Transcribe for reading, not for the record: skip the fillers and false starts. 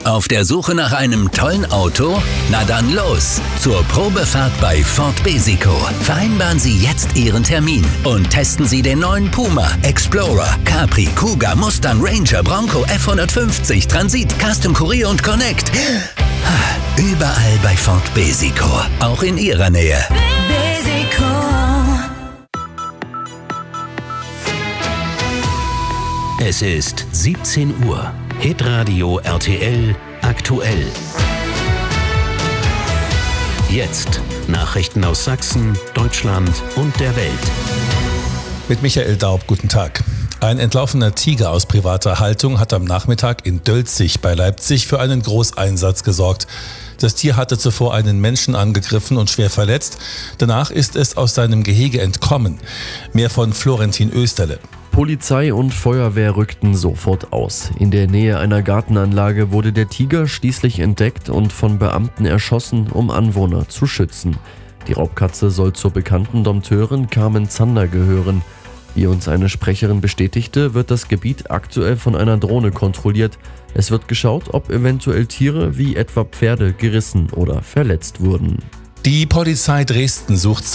Auf der Suche nach einem tollen Auto? Na dann los zur Probefahrt bei Ford Besico. Vereinbaren Sie jetzt Ihren Termin und testen Sie den neuen Puma, Explorer, Capri, Kuga, Mustang, Ranger, Bronco, F150, Transit, Custom Courier und Connect. Überall bei Ford Besico, auch in Ihrer Nähe. Besico. Es ist 17 Uhr. Hitradio RTL aktuell. Jetzt Nachrichten aus Sachsen, Deutschland und der Welt. Mit Michael Daub, guten Tag. Ein entlaufener Tiger aus privater Haltung hat am Nachmittag in Dölzig bei Leipzig für einen Großeinsatz gesorgt. Das Tier hatte zuvor einen Menschen angegriffen und schwer verletzt. Danach ist es aus seinem Gehege entkommen. Mehr von Florentin Österle. Polizei und Feuerwehr rückten sofort aus. In der Nähe einer Gartenanlage wurde der Tiger schließlich entdeckt und von Beamten erschossen, um Anwohner zu schützen. Die Raubkatze soll zur bekannten Dompteurin Carmen Zander gehören. Wie uns eine Sprecherin bestätigte, wird das Gebiet aktuell von einer Drohne kontrolliert. Es wird geschaut, ob eventuell Tiere wie etwa Pferde gerissen oder verletzt wurden. Die Polizei Dresden sucht